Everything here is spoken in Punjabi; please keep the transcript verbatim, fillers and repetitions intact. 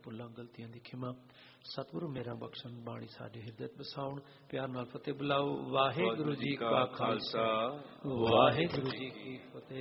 ਭੁੱਲਾਂ ਗਲਤੀਆਂ ਦੀ ਖਿਮਾ। ਸਤਿਗੁਰੂ ਮੇਰਾ ਬਖਸ਼ਣ ਬਾਣੀ ਸਾਡੇ ਹਿਰਦੇ ਵਸਾਉਣ। ਪਿਆਰ ਨਾਲ ਫਤਿਹ ਬੁਲਾਓ। ਵਾਹਿਗੁਰੂ ਜੀ ਕਾ ਖਾਲਸਾ ਵਾਹਿਗੁਰੂ ਜੀ ਕੀ ਫਤਿਹ।